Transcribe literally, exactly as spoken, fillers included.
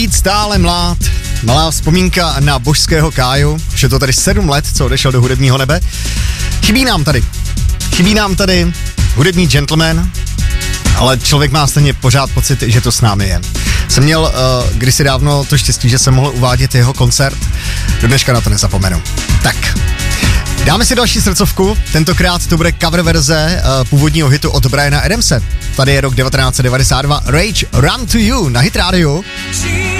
Stále mlád, malá vzpomínka na božského Káju, už je to tady sedm let, co odešel do hudebního nebe. Chybí nám tady, chybí nám tady hudební gentleman, ale člověk má stejně pořád pocit, že to s námi je. Jsem měl uh, kdysi dávno to štěstí, že jsem mohl uvádět jeho koncert, do dneška na to nezapomenu. Tak, dáme si další srdcovku, tentokrát to bude cover verze uh, původního hitu od Briana Adamse. Tady je rok devatenáct set devadesát dva, Rage Run to You na Hit Radio.